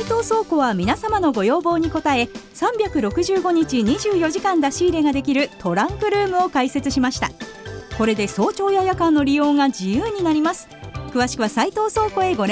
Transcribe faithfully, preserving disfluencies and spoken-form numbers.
斉藤倉庫は皆様のご要望に応えさんびゃくろくじゅうごにちにじゅうよじかん出し入れができるトランクルームを開設しました。これで早朝や夜間の利用が自由になります。詳しくは斉藤倉庫へご連絡